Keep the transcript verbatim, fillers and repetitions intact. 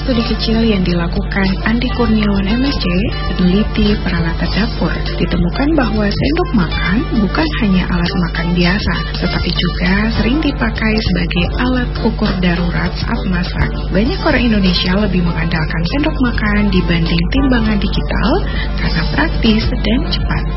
studi kecil yang dilakukan Andi Kurniawan M S C, peneliti peralatan dapur, ditemukan bahwa sendok makan bukan hanya alat makan biasa, tetapi juga sering dipakai sebagai alat ukur darurat saat masak. Banyak orang Indonesia lebih mengandalkan sendok makan dibanding timbangan digital karena praktis dan cepat.